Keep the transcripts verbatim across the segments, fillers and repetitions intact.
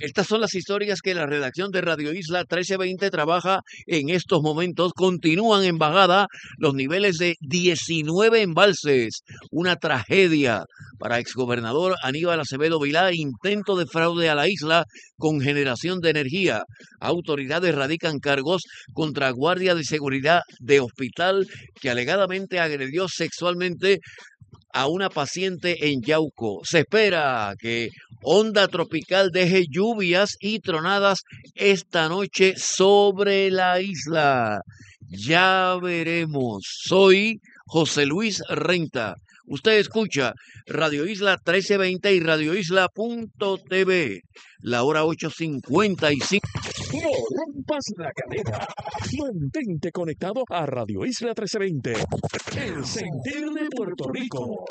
Estas son las historias que la redacción de Radio Isla trece veinte trabaja en estos momentos. Continúan en bajada los niveles de diecinueve embalses. Una tragedia para exgobernador Aníbal Acevedo Vilá. Intento de fraude a la isla con generación de energía. Autoridades radican cargos contra guardia de seguridad de hospital que alegadamente agredió sexualmente a una paciente en Yauco. Se espera que onda tropical deje lluvias y tronadas esta noche sobre la isla. Ya veremos. Soy José Luis Renta. Usted escucha Radio Isla trece veinte y radio isla punto t v. La hora ocho cincuenta y cinco. No rompas la cadena. Mantente conectado a Radio Isla trece veinte. El sentir de Puerto Rico.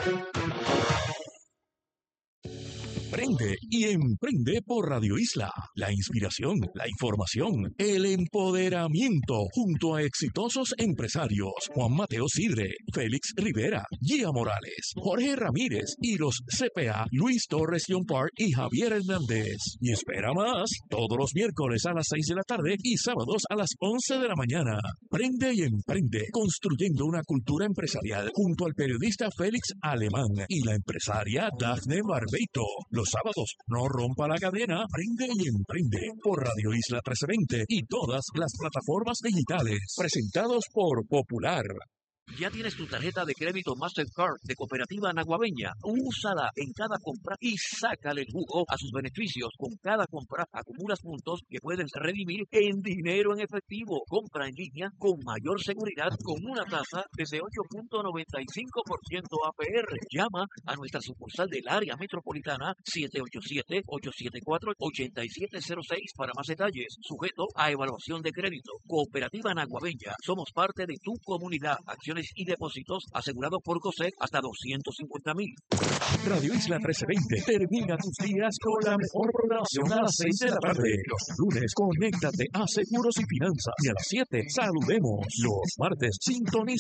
Prende y emprende por Radio Isla. La inspiración, la información, el empoderamiento, junto a exitosos empresarios Juan Mateo Sidre, Félix Rivera, Gia Morales, Jorge Ramírez y los C P A Luis Torres John Park y Javier Hernández. Y espera más, todos los miércoles a las seis de la tarde y sábados a las once de la mañana. Prende y emprende, construyendo una cultura empresarial junto al periodista Félix Alemán y la empresaria Dafne Barbeito. Los sábados, no rompa la cadena, prende y emprende por Radio Isla trece veinte y todas las plataformas digitales. Presentados por Popular. Ya tienes tu tarjeta de crédito Mastercard de Cooperativa Naguabeña. Úsala en cada compra y sácale el jugo a sus beneficios. Con cada compra acumulas puntos que puedes redimir en dinero en efectivo. Compra en línea con mayor seguridad con una tasa desde ocho punto noventa y cinco por ciento A P R. Llama a nuestra sucursal del área metropolitana siete ocho siete, ocho siete cuatro, ocho siete cero seis para más detalles. Sujeto a evaluación de crédito. Cooperativa Naguabeña. Somos parte de tu comunidad. Acciones y depósitos asegurados por COSEC hasta doscientos cincuenta mil. Radio Isla trece veinte termina tus días con la mejor programación a las seis de la tarde. Los lunes, conéctate a Seguros y Finanzas. Y a las siete, saludemos. Los martes, sintoniza